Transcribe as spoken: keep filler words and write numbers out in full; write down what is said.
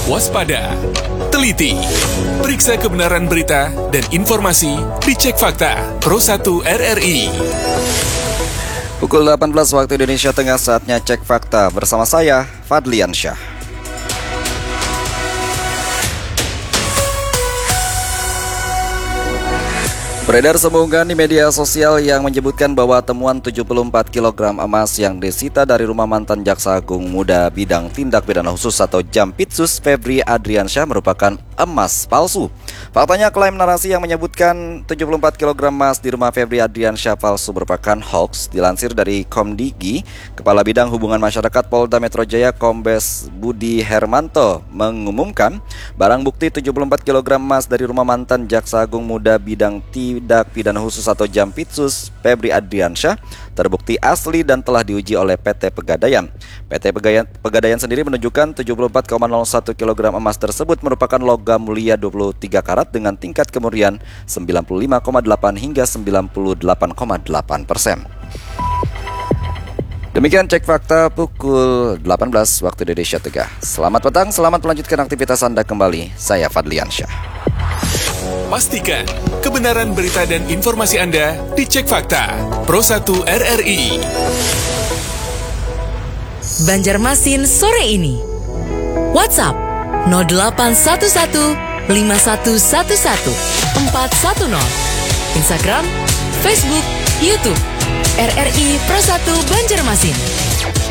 waspada, teliti, periksa kebenaran berita dan informasi di Cek Fakta Pro satu R R I. Pukul delapan belas waktu Indonesia Tengah, saatnya Cek Fakta bersama saya, Fadlian Syah. Beredar sebuah unggahan di media sosial yang menyebutkan bahwa temuan tujuh puluh empat kilogram emas yang disita dari rumah mantan Jaksa Agung Muda Bidang Tindak Pidana Khusus atau Jampitsus Febri Adriansyah merupakan emas palsu. Faktanya, klaim narasi yang menyebutkan tujuh puluh empat kilogram emas di rumah Febri Adriansyah palsu merupakan hoax. Dilansir dari Komdigi, Kepala Bidang Hubungan Masyarakat Polda Metro Jaya Kombes Budi Hermanto mengumumkan barang bukti tujuh puluh empat kilogram emas dari rumah mantan Jaksa Agung Muda Bidang Tindak Pidana Khusus atau Jampitsus Febri Adriansyah terbukti asli dan telah diuji oleh P T Pegadaian. P T Pegadaian, Pegadaian sendiri menunjukkan tujuh puluh empat koma nol satu kilogram emas tersebut merupakan logam mulia dua puluh tiga karat dengan tingkat kemurnian sembilan puluh lima koma delapan hingga sembilan puluh delapan koma delapan persen. Demikian Cek Fakta pukul delapan belas waktu Indonesia Tengah. Selamat petang, selamat melanjutkan aktivitas Anda kembali. Saya Fadlian Syah. Pastikan kebenaran berita dan informasi Anda di Cek Fakta Pro satu R R I. Banjarmasin sore ini. WhatsApp nol delapan satu satu lima satu satu satu empat satu nol. Instagram, Facebook, YouTube R R I Pro satu Banjarmasin.